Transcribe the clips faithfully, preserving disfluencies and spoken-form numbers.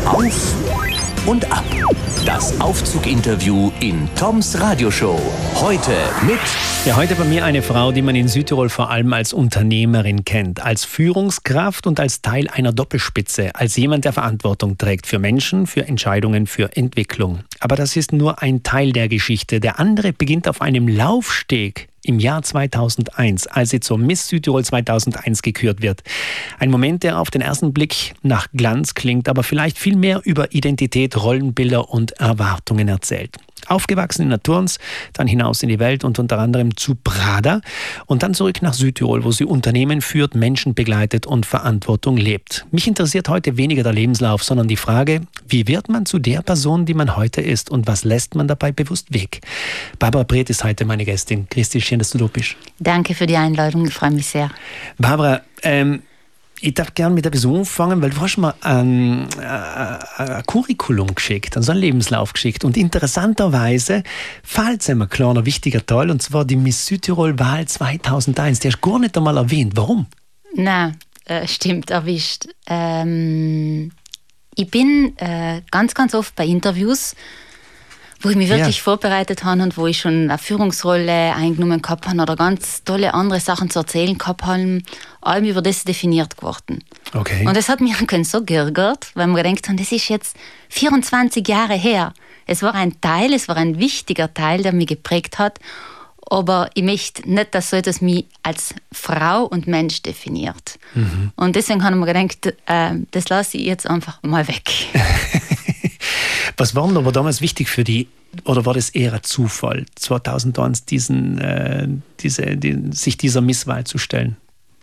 Auf und ab. Das Aufzug-Interview in Toms Radioshow. Heute mit... Ja, heute bei mir eine Frau, die man in Südtirol vor allem als Unternehmerin kennt. Als Führungskraft und als Teil einer Doppelspitze. Als jemand, der Verantwortung trägt für Menschen, für Entscheidungen, für Entwicklung. Aber das ist nur ein Teil der Geschichte. Der andere beginnt auf einem Laufsteg im Jahr zweitausendeins, als sie zur Miss Südtirol zweitausendeins gekürt wird. Ein Moment, der auf den ersten Blick nach Glanz klingt, aber vielleicht viel mehr über Identität, Rollenbilder und Erwartungen erzählt. Aufgewachsen in Naturns, dann hinaus in die Welt und unter anderem zu Prada und dann zurück nach Südtirol, wo sie Unternehmen führt, Menschen begleitet und Verantwortung lebt. Mich interessiert heute weniger der Lebenslauf, sondern die Frage, wie wird man zu der Person, die man heute ist und was lässt man dabei bewusst weg? Barbara Breth ist heute meine Gästin. Christi, schön, dass du da bist. Danke für die Einladung, ich freue mich sehr. Barbara, ähm, ich darf gerne mit etwas anfangen, weil du hast mir ein, ein, ein Curriculum geschickt, also einen Lebenslauf geschickt. Und interessanterweise fällt mir ein kleiner wichtiger Teil, und zwar die Miss Südtirol-Wahl zweitausendeins. Die hast du gar nicht einmal erwähnt. Warum? Nein, äh, stimmt, erwischt. Ähm, ich bin äh, ganz, ganz oft bei Interviews, wo ich mich wirklich ja. vorbereitet habe und wo ich schon eine Führungsrolle eingenommen gehabt habe oder ganz tolle andere Sachen zu erzählen gehabt habe, allem über das definiert geworden. Okay. Und das hat mich so geärgert, weil wir gedacht haben, das ist jetzt vierundzwanzig Jahre her. Es war ein Teil, es war ein wichtiger Teil, der mich geprägt hat, aber ich möchte nicht, dass so etwas mich als Frau und Mensch definiert. Mhm. Und deswegen habe ich mir gedacht, äh, das lasse ich jetzt einfach mal weg. Was war denn aber damals wichtig für die, oder war das eher ein Zufall, zweitausendeins diesen, äh, diese, die, sich dieser Misswahl zu stellen?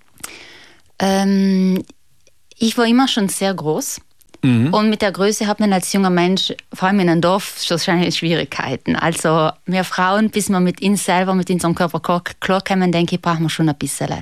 Ähm, ich war immer schon sehr groß. Mhm. Und mit der Größe hat man als junger Mensch, vor allem in einem Dorf, schon Schwierigkeiten. Also wir Frauen, bis wir mit uns selber, mit unserem Körper klarkommen, denke ich, brauchen wir schon ein bisschen.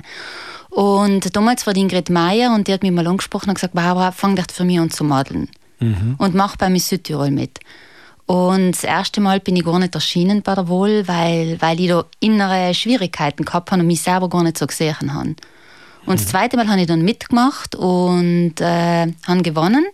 Und damals war die Ingrid Meier und die hat mich mal angesprochen und gesagt, Barbara, fang doch für mich an zu modeln. Mhm. Und mach bei Miss Südtirol mit. Und das erste Mal bin ich gar nicht erschienen bei der Wahl, weil, weil ich da innere Schwierigkeiten gehabt habe und mich selber gar nicht so gesehen habe. Und das zweite Mal habe ich dann mitgemacht und äh, habe gewonnen.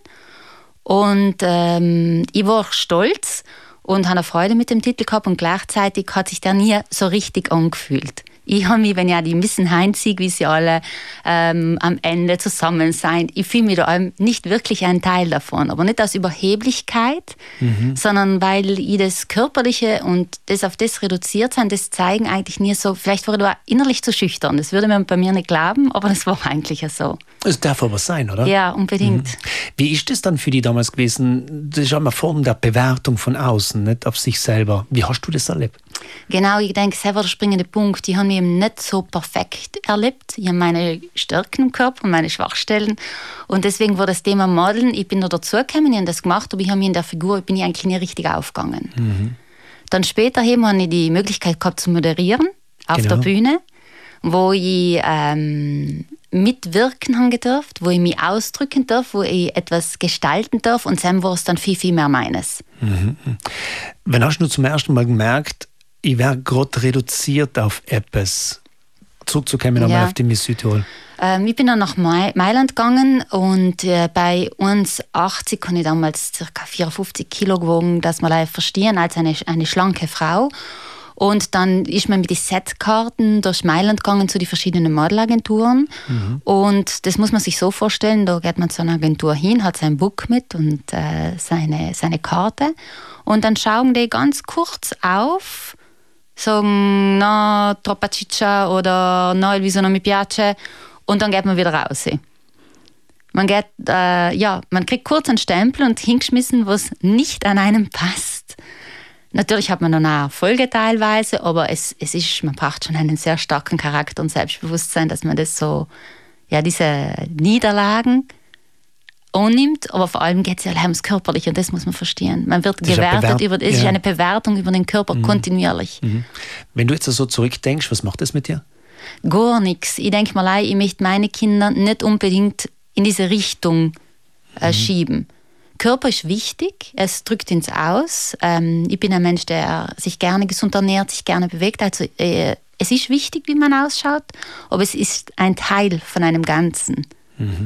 Und ähm, ich war stolz und habe eine Freude mit dem Titel gehabt und gleichzeitig hat sich der nie so richtig angefühlt. Ich habe mich, wenn ja die Missen heimziehe, wie sie alle ähm, am Ende zusammen sind, ich fühle mich da nicht wirklich ein Teil davon. Aber nicht aus Überheblichkeit, mhm. sondern weil ich das Körperliche und das auf das reduziert sein, das zeigen eigentlich nie so. Vielleicht war ich da innerlich zu schüchtern. Das würde man bei mir nicht glauben, aber das war eigentlich ja so. Es darf aber sein, oder? Ja, unbedingt. Mhm. Wie ist das dann für dich damals gewesen? Das ist auch eine Form der Bewertung von außen, nicht auf sich selber. Wie hast du das erlebt? Genau, ich denke, das war der springende Punkt. Ich habe mich eben nicht so perfekt erlebt. Ich habe meine Stärken im Körper und meine Schwachstellen. Und deswegen war das Thema Modeln, ich bin da dazugekommen, ich habe das gemacht, aber ich habe mich in der Figur, bin ich eigentlich nie richtig aufgegangen. Mhm. Dann später eben habe ich die Möglichkeit gehabt zu moderieren auf genau. der Bühne, wo ich ähm, mitwirken haben gedurft, wo ich mich ausdrücken darf, wo ich etwas gestalten darf und dann war es dann viel, viel mehr meines. Mhm. Wann hast du zum ersten Mal gemerkt, ich wäre gerade reduziert auf etwas, zurückzukommen ja. auf die Miss Südtirol? Ähm, ich bin dann nach Mailand gegangen und äh, bei eins Komma achtzig habe ich damals ca. vierundfünfzig Kilo gewogen, dass man verstehen als eine, eine schlanke Frau. Und dann ist man mit den Setkarten durch Mailand gegangen zu den verschiedenen Modelagenturen. Mhm. Und das muss man sich so vorstellen, da geht man zu einer Agentur hin, hat sein Book mit und äh, seine, seine Karte. Und dann schauen die ganz kurz auf, sagen, na, troppa ciccia oder no, il viso non mi piace. Und dann geht man wieder raus. Man, geht, äh, ja, man kriegt kurz einen Stempel und hingeschmissen, was nicht an einem passt. Natürlich hat man dann auch Erfolge teilweise, aber es, es ist, man braucht schon einen sehr starken Charakter und Selbstbewusstsein, dass man das so, ja, diese Niederlagen annimmt, aber vor allem geht es ja ums Körperliche und das muss man verstehen. Man wird das gewertet, über, es ja. ist eine Bewertung über den Körper mhm. kontinuierlich. Mhm. Wenn du jetzt so zurückdenkst, was macht das mit dir? Gar nichts. Ich denke mal, ich möchte meine Kinder nicht unbedingt in diese Richtung äh, mhm. schieben. Körper ist wichtig, es drückt ins Aus. Ähm, ich bin ein Mensch, der sich gerne gesund ernährt, sich gerne bewegt. Also äh, es ist wichtig, wie man ausschaut, aber es ist ein Teil von einem Ganzen. Mhm.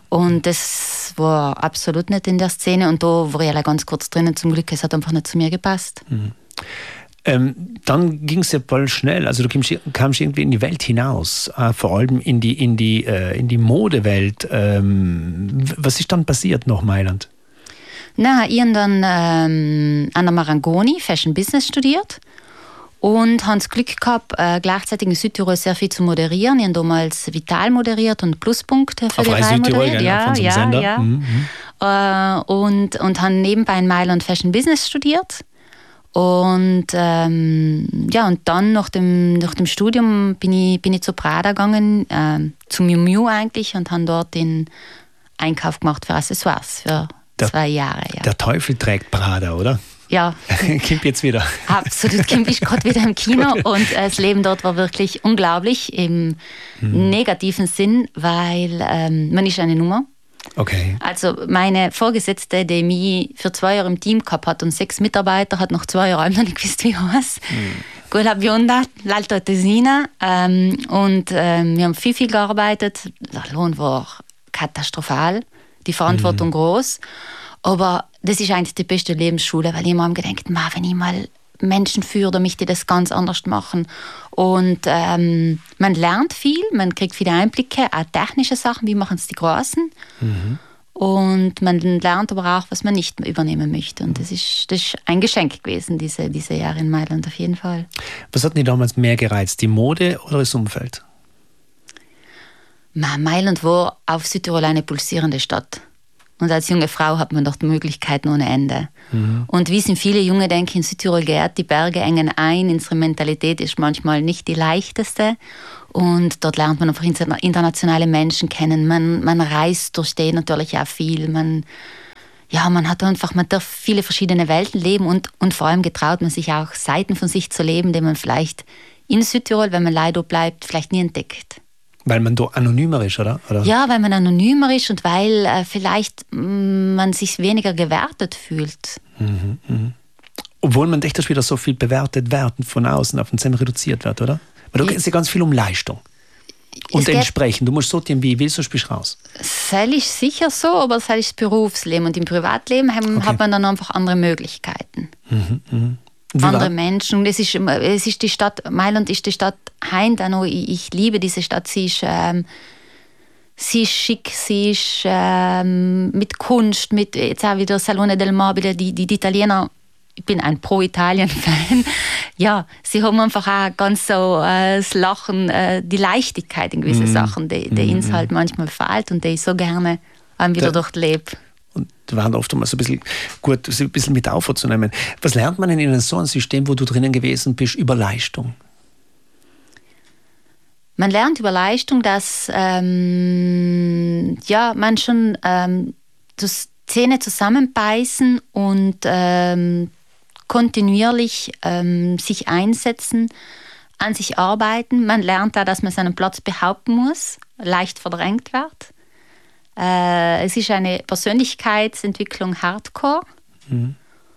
Und das war absolut nicht in der Szene. Und da war ich alle ganz kurz drinnen. Zum Glück, es hat einfach nicht zu mir gepasst. Mhm. Ähm, dann ging es ja bald schnell. Also du kamst, kamst irgendwie in die Welt hinaus, äh, vor allem in die, in die, äh, in die Modewelt. Ähm, was ist dann passiert nach Mailand? Na, ich habe dann ähm, an der Marangoni Fashion Business studiert und habe das Glück gehabt, äh, gleichzeitig in Südtirol sehr viel zu moderieren. Ich habe damals Vital moderiert und Pluspunkte für Auf die Reihe moderiert. Ja, von so ja, Sender. ja. Mhm. Äh, und, und habe nebenbei in Mailand Fashion Business studiert. Und, ähm, ja, und dann nach dem, nach dem Studium bin ich, bin ich zu Prada gegangen, äh, zu Miu Miu eigentlich, und habe dort den Einkauf gemacht für Accessoires für der, zwei Jahre. Ja. Der Teufel trägt Prada, oder? Ja. Kommt jetzt wieder. Absolut, Kim ist gerade wieder im Kino und das Leben dort war wirklich unglaublich im hm. negativen Sinn, weil ähm, man ist eine Nummer. Okay. Also meine Vorgesetzte, die mich für zwei Jahre im Team gehabt hat und sechs Mitarbeiter, hat nach zwei Jahren noch nicht gewusst, wie ich heiße. Quella bionda, l'alto Tesina. Ähm, und ähm, wir haben viel, viel gearbeitet. Der Lohn war katastrophal, die Verantwortung mhm. groß. Aber das ist eigentlich die beste Lebensschule, weil ich immer gedacht habe, wenn ich mal Menschen führe, dann möchte ich das ganz anders machen. Und ähm, man lernt viel, man kriegt viele Einblicke, auch technische Sachen, wie machen es die Großen. Mhm. Und man lernt aber auch, was man nicht übernehmen möchte. Und das ist, das ist ein Geschenk gewesen, diese, diese Jahre in Mailand auf jeden Fall. Was hat dich damals mehr gereizt, die Mode oder das Umfeld? Mailand war auf Südtirol eine pulsierende Stadt. Und als junge Frau hat man dort Möglichkeiten ohne Ende. Mhm. Und wie sind viele Junge denken, in Südtirol geht, die Berge engen ein, unsere Mentalität ist manchmal nicht die leichteste. Und dort lernt man einfach internationale Menschen kennen. Man, man reist durch die natürlich auch viel. Man, ja, man hat einfach, man darf viele verschiedene Welten leben und, und vor allem getraut man sich auch Seiten von sich zu leben, die man vielleicht in Südtirol, wenn man leider bleibt, vielleicht nie entdeckt. Weil man da anonymer ist, oder? oder? Ja, weil man anonymer ist und weil äh, vielleicht mh, man sich weniger gewertet fühlt. Mhm, mh. Obwohl man echt wieder so viel bewertet wird von außen auf den Zimmer reduziert wird, oder? Weil da geht es ja ganz viel um Leistung. Und entsprechend, du musst so tun, wie willst, sonst bist du raus. Das ist sicher so, aber das ist das Berufsleben. Und im Privatleben haben, okay. hat man dann einfach andere Möglichkeiten. Mhm, mh. Andere war? Menschen. Es ist, es ist die Stadt, Mailand ist die Stadt Heint. Ich, ich liebe diese Stadt. Sie ist, ähm, sie ist schick, sie ist ähm, mit Kunst, mit jetzt auch wieder Salone del Mobile. Die, die, die Italiener, ich bin ein Pro-Italien-Fan. Ja, sie haben einfach auch ganz so äh, das Lachen, äh, die Leichtigkeit in gewissen mm. Sachen, die, die mm. uns halt manchmal fehlt und die ich so gerne ähm, wieder dort lebe. Und waren oft mal so ein bisschen gut, so ein bisschen mit aufzunehmen. Was lernt man denn in so einem System, wo du drinnen gewesen bist, über Leistung? Man lernt über Leistung, dass ähm, ja, man schon ähm, das Zähne zusammenbeißen und ähm, kontinuierlich ähm, sich einsetzen, an sich arbeiten. Man lernt da, dass man seinen Platz behaupten muss, leicht verdrängt wird. Äh, es ist eine Persönlichkeitsentwicklung Hardcore. Mhm.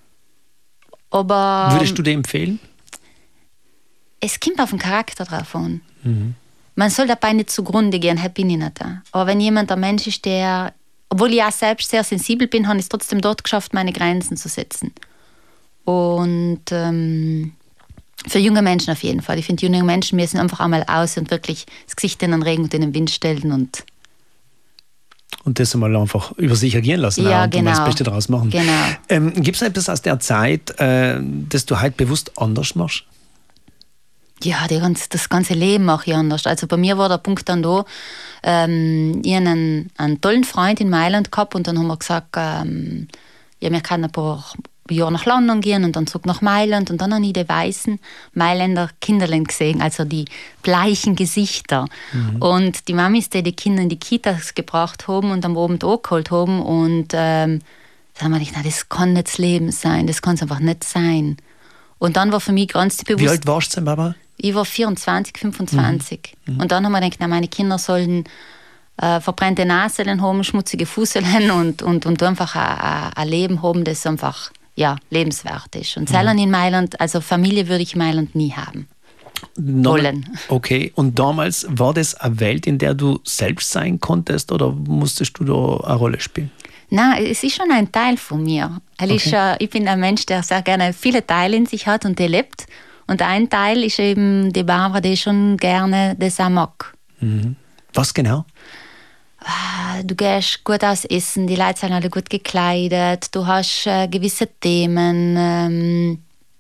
Aber würdest du dir empfehlen? Es kommt auf den Charakter drauf an. Mhm. Man soll dabei nicht zugrunde gehen, das bin ich nicht. Aber wenn jemand ein Mensch ist, der, obwohl ich auch selbst sehr sensibel bin, habe ich es trotzdem dort geschafft, meine Grenzen zu setzen. Und ähm, für junge Menschen auf jeden Fall. Ich finde, junge Menschen müssen einfach einmal aus und wirklich das Gesicht in den Regen und in den Wind stellen und Und das einmal einfach über sich agieren lassen ja, und genau. das Beste daraus machen. Genau. Ähm, Gibt es etwas aus der Zeit, äh, das du heute bewusst anders machst? Ja, die ganz, das ganze Leben mache ich anders. Also bei mir war der Punkt dann da, ähm, ich habe einen, einen tollen Freund in Mailand gehabt und dann haben wir gesagt, ähm, ja, wir können ein paar Jahre nach London gehen und dann zurück nach Mailand und dann habe ich die weißen Mailänder Kinderlein gesehen, also die bleichen Gesichter. Mhm. Und die Mamis, die die Kinder in die Kitas gebracht haben und am Abend angeholt haben und ähm, dann habe ich gedacht, das kann nicht das Leben sein, das kann es einfach nicht sein. Und dann war für mich ganz bewusst... Wie alt warst du denn, Barbara? Ich war vierundzwanzig, fünfundzwanzig. Mhm. Und dann haben wir gedacht, na, meine Kinder sollen äh, verbrannte Nasen haben, schmutzige Fußeln und, und, und einfach ein, ein Leben haben, das einfach ja, lebenswert ist. Und selber mhm. in Mailand, also Familie würde ich in Mailand nie haben. wollen. Okay, und damals war das eine Welt, in der du selbst sein konntest oder musstest du da eine Rolle spielen? Nein, es ist schon ein Teil von mir. Okay. Ich, äh, ich bin ein Mensch, der sehr gerne viele Teile in sich hat und die lebt. Und ein Teil ist eben die Barbara, die schon gerne das auch mag. Mhm. Was genau? Du gehst gut aus Essen, die Leute sind alle gut gekleidet, du hast äh, gewisse Themen. Ähm,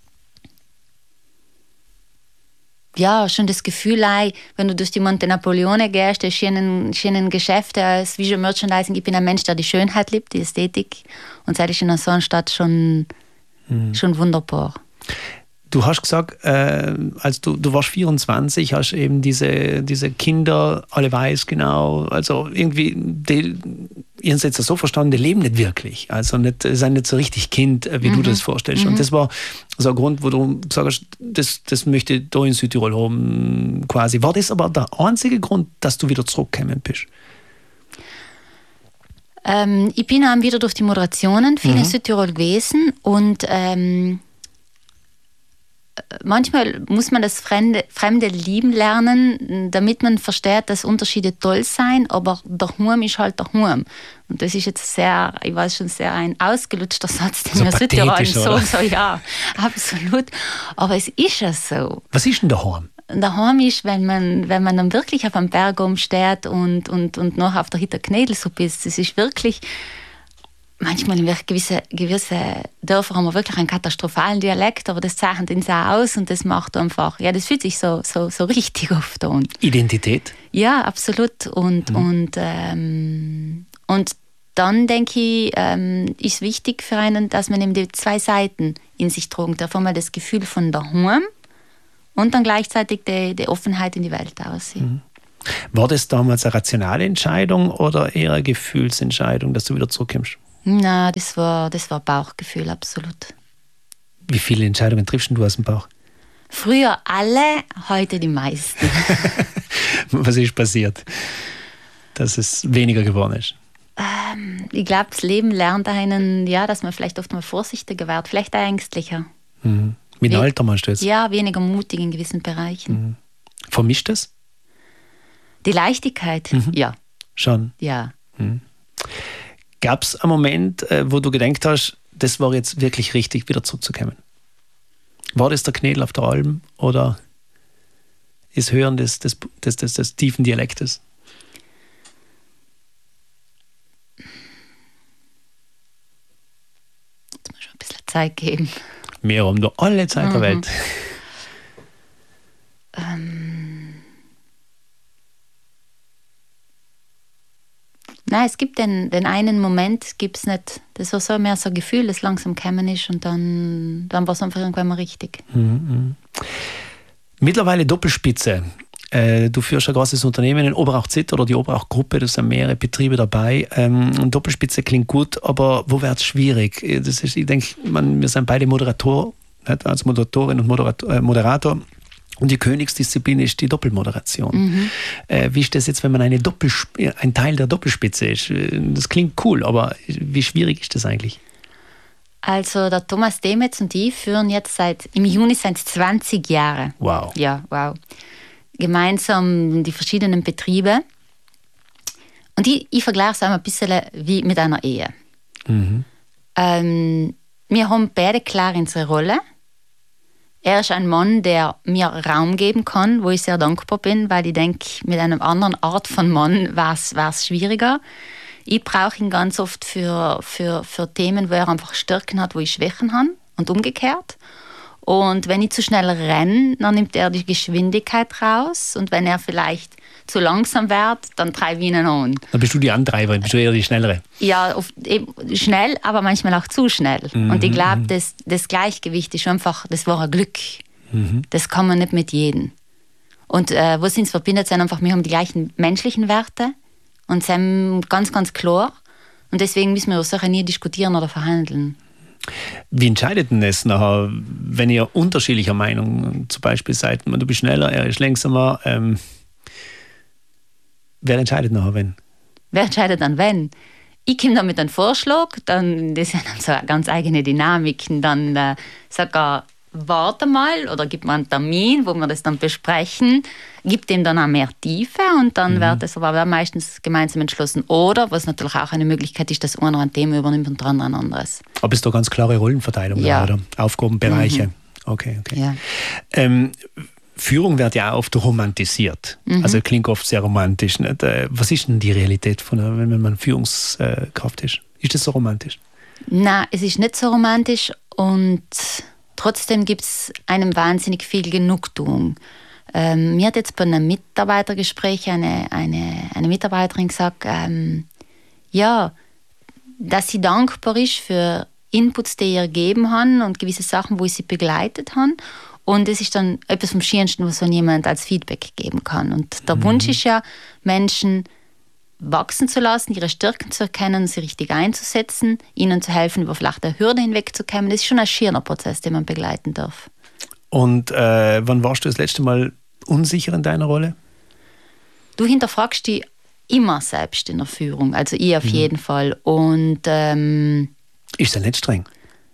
ja, schon das Gefühl, wenn du durch die Monte Napoleone gehst, die schönen, schönen Geschäfte, das Visual Merchandising, ich bin ein Mensch, der die Schönheit liebt, die Ästhetik. Und das ist in so einer Stadt schon, mhm. schon wunderbar. Du hast gesagt, äh, als du, du warst vierundzwanzig, hast eben diese, diese Kinder, alle weiß genau, also irgendwie, die, ich habe es jetzt so verstanden, die leben nicht wirklich, also nicht, sind nicht so richtig Kind, wie mhm. du das vorstellst. Mhm. Und das war so ein Grund, wo du sagst, das, das möchte ich da in Südtirol haben, quasi. War das aber der einzige Grund, dass du wieder zurückgekommen bist? Ähm, ich bin dann wieder durch die Moderationen viel mhm. in Südtirol gewesen und ähm, manchmal muss man das Fremde, Fremde lieben lernen, damit man versteht, dass Unterschiede toll sein, aber daheim ist halt daheim. Und das ist jetzt sehr, ich weiß schon, sehr ein ausgelutschter Satz, den so wir Südtirol so, so, ja, absolut. Aber es ist ja so. Was ist denn daheim? Daheim ist, wenn man, wenn man dann wirklich auf einem Berg oben steht und, und, und noch auf der Hütte Knädelsuppe ist, das ist wirklich... Manchmal in gewisse, gewisse Dörfer haben wir wirklich einen katastrophalen Dialekt, aber das zeichnet uns auch aus und das macht einfach, ja, das fühlt sich so, so, so richtig oft an. Identität? Ja, absolut. Und, mhm. und, ähm, und dann denke ich, ähm, ist wichtig für einen, dass man eben die zwei Seiten in sich trägt. Da haben wir das Gefühl von daheim und dann gleichzeitig die, die Offenheit in die Welt aussehen. Mhm. War das damals eine rationale Entscheidung oder eher eine Gefühlsentscheidung, dass du wieder zurückkommst? Na, das war, das war Bauchgefühl, absolut. Wie viele Entscheidungen triffst du aus dem Bauch? Früher alle, heute die meisten. Was ist passiert, dass es weniger geworden ist? Ähm, ich glaube, das Leben lernt einen, ja, dass man vielleicht oft mal vorsichtiger wird, vielleicht auch ängstlicher. Mhm. Mit dem Alter meinst du jetzt? Ja, weniger mutig in gewissen Bereichen. Mhm. Vermischt das? Die Leichtigkeit, mhm. ja. Schon? Ja. Mhm. Gab es einen Moment, wo du gedacht hast, das war jetzt wirklich richtig, wieder zurückzukommen? War das der Knädel auf der Alm oder das Hören des, des, des, des, des tiefen Dialektes? Jetzt muss ich ein bisschen Zeit geben. Wir haben da alle Zeit mhm. der Welt. Ähm. Nein, es gibt den, den einen Moment, gibt es nicht. Das war so mehr so ein Gefühl, das langsam gekommen ist und dann, dann war es einfach irgendwann mal richtig. Mhm. Mittlerweile Doppelspitze. Äh, du führst ein großes Unternehmen in Oberauch-Zitt oder die Oberauch-Gruppe, da sind mehrere Betriebe dabei. Ähm, Doppelspitze klingt gut, aber wo wird es schwierig? Das ist, ich denke, wir sind beide Moderator, als Moderatorin und Moderator, äh, Moderator. Und die Königsdisziplin ist die Doppelmoderation. Mhm. Äh, wie ist das jetzt, wenn man eine Doppelsp- ein Teil der Doppelspitze ist? Das klingt cool, aber wie schwierig ist das eigentlich? Also der Thomas Demetz und ich führen jetzt seit, im Juni seit zwanzig Jahre. Wow. Ja, wow. Gemeinsam die verschiedenen Betriebe. Und ich, ich vergleiche es einmal ein bisschen wie mit einer Ehe. Mhm. Ähm, wir haben beide klar unsere Rolle. Er ist ein Mann, der mir Raum geben kann, wo ich sehr dankbar bin, weil ich denke, mit einer anderen Art von Mann war es schwieriger. Ich brauche ihn ganz oft für, für, für Themen, wo er einfach Stärken hat, wo ich Schwächen habe und umgekehrt. Und wenn ich zu schnell renne, dann nimmt er die Geschwindigkeit raus. Und wenn er vielleicht zu langsam wird, dann treibe ich ihn an. Dann bist du die Antreiberin, bist du eher die Schnellere? Ja, oft, eben, schnell, aber manchmal auch zu schnell. Mhm. Und ich glaube, das, das Gleichgewicht ist einfach, das war ein Glück. Mhm. Das kann man nicht mit jedem. Und äh, was uns verbindet, sind einfach, wir haben die gleichen menschlichen Werte und sind ganz, ganz klar. Und deswegen müssen wir über Sachen nie diskutieren oder verhandeln. Wie entscheidet denn das nachher, wenn ihr unterschiedlicher Meinung zum Beispiel seid? Du bist schneller, er ist langsamer. Ähm, wer entscheidet nachher, wenn? Wer entscheidet dann, wenn? Ich komme dann mit einem Vorschlag, dann, das sind dann so ganz eigene Dynamiken. Dann äh, sagt er, warte mal oder gibt mir einen Termin, wo wir das dann besprechen, gibt dem dann auch mehr Tiefe und dann mhm. wird das aber meistens gemeinsam entschlossen. Oder, was natürlich auch eine Möglichkeit ist, dass einer ein Thema übernimmt und der andere ein anderes. Aber es ist da ganz klare Rollenverteilung, ja. oder? Aufgabenbereiche. Mhm. Okay, okay. Ja. Ähm, Führung wird ja auch oft romantisiert. Mhm. Also klingt oft sehr romantisch. Nicht? Was ist denn die Realität, von, wenn man Führungskraft ist? Ist das so romantisch? Nein, es ist nicht so romantisch und trotzdem gibt es einem wahnsinnig viel Genugtuung. Ähm, mir hat jetzt bei einem Mitarbeitergespräch eine, eine, eine Mitarbeiterin gesagt, ähm, ja, dass sie dankbar ist für Inputs, die ihr gegeben haben und gewisse Sachen, wo ich sie begleitet habe. Und es ist dann etwas vom Schönsten, was so jemand als Feedback geben kann. Und der mhm. Wunsch ist ja, Menschen wachsen zu lassen, ihre Stärken zu erkennen, sie richtig einzusetzen, ihnen zu helfen, über vielleicht eine Hürde hinwegzukommen. Das ist schon ein schöner Prozess, den man begleiten darf. Und äh, wann warst du das letzte Mal unsicher in deiner Rolle? Du hinterfragst dich immer selbst in der Führung, also ich auf mhm. jeden Fall. Und ähm, ist das nicht streng?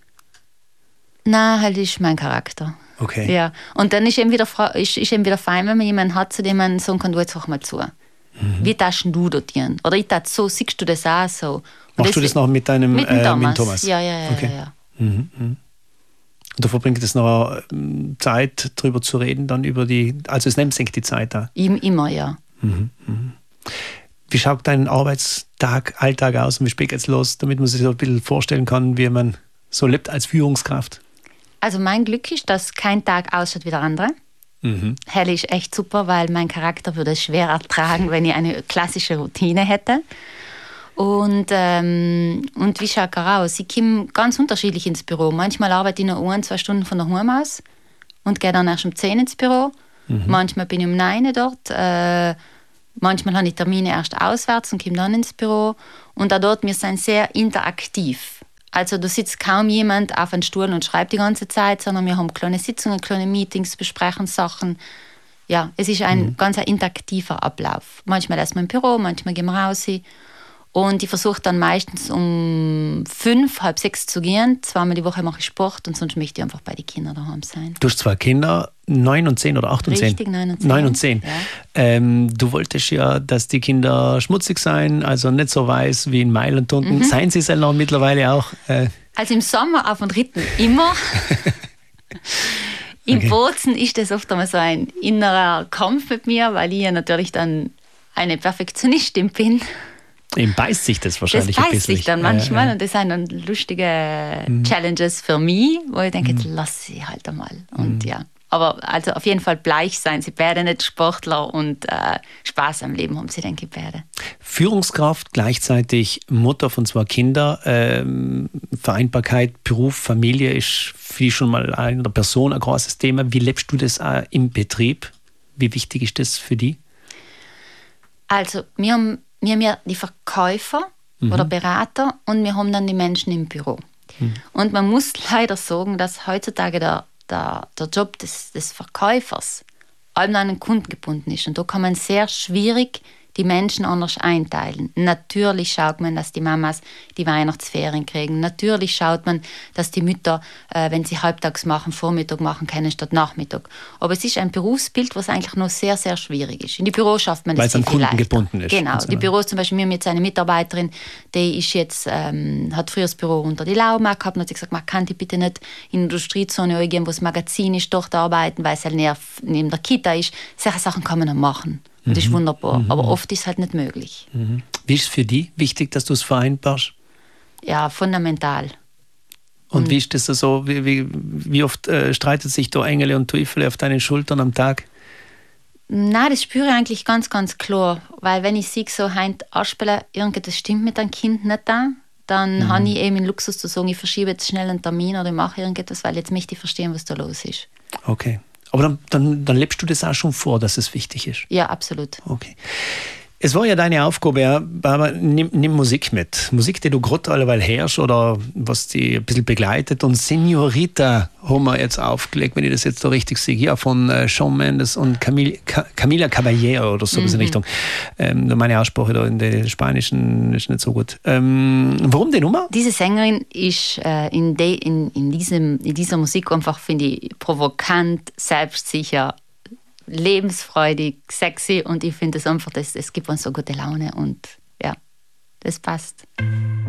Nein, halt ist mein Charakter. Okay. Ja. Und dann ist eben wieder, ist, ist eben wieder fein, wenn man jemanden hat, zu dem man sagen kann, du jetzt hör mal zu. Mhm. Wie taschen du dort hin? Oder ich tat so, siehst du das auch so? Und Machst das, du das noch mit deinem mit dem äh, Thomas? Mit Thomas? Ja, ja, ja. Okay. ja, ja. Mhm, mhm. Und du verbringst es noch Zeit, darüber zu reden, dann über die, also es nimmt sich die Zeit da? Immer, ja. Mhm, mhm. Wie schaut dein Arbeitstag, Alltag aus und wie spät geht's los, damit man sich so ein bisschen vorstellen kann, wie man so lebt als Führungskraft? Also mein Glück ist, dass kein Tag ausschaut wie der andere. Mhm. Helle ist echt super, weil mein Charakter würde es schwer ertragen, wenn ich eine klassische Routine hätte. Und, ähm, und wie schaut er aus? Ich komme ganz unterschiedlich ins Büro. Manchmal arbeite ich noch ein, zwei Stunden von daheim aus und gehe dann erst um zehn ins Büro. Mhm. Manchmal bin ich um neun dort. Äh, manchmal habe ich Termine erst auswärts und komme dann ins Büro. Und auch dort, wir sind sehr interaktiv. Also da sitzt kaum jemand auf einem Stuhl und schreibt die ganze Zeit, sondern wir haben kleine Sitzungen, kleine Meetings, besprechen Sachen. Ja, es ist ein mhm. ganz ein interaktiver Ablauf. Manchmal ist man im Büro, manchmal gehen wir raus. Und ich versuche dann meistens um fünf, halb sechs zu gehen. Zweimal die Woche mache ich Sport und sonst möchte ich einfach bei den Kindern daheim sein. Du hast zwei Kinder, neun und zehn oder acht und zehn? Richtig, neun und zehn. Neun und zehn. Ja. Ähm, du wolltest ja, dass die Kinder schmutzig sein, also nicht so weiß wie in Mailand unten. Mhm. Seien sie es noch mittlerweile auch? Äh also im Sommer auf den Ritten immer. Im okay. Bozen ist das oft einmal so ein innerer Kampf mit mir, weil ich ja natürlich dann eine Perfektionistin bin. Ihm beißt sich das wahrscheinlich das ein bisschen. Das beißt sich dann manchmal ja, ja. und das sind dann lustige mhm. Challenges für mich, wo ich denke, mhm. jetzt lass sie halt einmal. Und mhm. ja, aber also auf jeden Fall bleich sein. Sie werden nicht Sportler und äh, Spaß am Leben haben sie, denke ich, beide. Führungskraft, gleichzeitig Mutter von zwei Kindern, ähm, Vereinbarkeit, Beruf, Familie ist für dich schon mal einer Person ein großes Thema. Wie lebst du das auch im Betrieb? Wie wichtig ist das für dich? Also wir haben Wir haben ja die Verkäufer mhm. oder Berater und wir haben dann die Menschen im Büro. Mhm. Und man muss leider sagen, dass heutzutage der, der, der Job des, des Verkäufers allem an einen Kunden gebunden ist. Und da kann man sehr schwierig die Menschen anders einteilen. Natürlich schaut man, dass die Mamas die Weihnachtsferien kriegen. Natürlich schaut man, dass die Mütter, äh, wenn sie halbtags machen, Vormittag machen können statt Nachmittag. Aber es ist ein Berufsbild, was eigentlich noch sehr, sehr schwierig ist. In die Büros schafft man das Weil es an Kunden gebunden ist. Genau, die Büros zum Beispiel, wir haben jetzt eine Mitarbeiterin, die ist jetzt, ähm, hat früher das Büro unter die Lauben gehabt und hat gesagt, man kann die bitte nicht in die Industriezone eingehen, wo das Magazin ist, dort arbeiten, weil es halt neben der Kita ist. Solche Sachen kann man dann machen. Das ist wunderbar, mhm. aber oft ist es halt nicht möglich. Mhm. Wie ist es für dich wichtig, dass du es vereinbarst? Ja, fundamental. Und, Und wie ist das so? Wie, wie, wie oft äh, streitet sich da Engel und Teufel auf deinen Schultern am Tag? Nein, das spüre ich eigentlich ganz, ganz klar. Weil wenn ich sehe, so heint anspielen, irgendetwas stimmt mit einem Kind nicht da, dann mhm. habe ich eben den Luxus zu sagen, ich verschiebe jetzt schnell einen Termin oder ich mache irgendetwas, weil jetzt möchte ich verstehen, was da los ist. Okay. Aber dann, dann, dann lebst du das auch schon vor, dass es wichtig ist? Ja, absolut. Okay. Es war ja deine Aufgabe, Barbara, nimm, nimm Musik mit. Musik, die du gerade alleweil hörst oder was die ein bisschen begleitet. Und Señorita haben wir jetzt aufgelegt, wenn ich das jetzt so richtig sehe, ja, von äh, Shawn Mendes und Camille, Ca- Camila Caballero oder so, mhm. in Richtung. Ähm, meine Aussprache da in der Spanischen ist nicht so gut. Ähm, warum die Nummer? Diese Sängerin ist äh, in, de, in, in, diesem, in dieser Musik einfach, finde ich, provokant, selbstsicher, lebensfreudig, sexy und ich finde es einfach, das, es gibt uns so gute Laune und ja, das passt.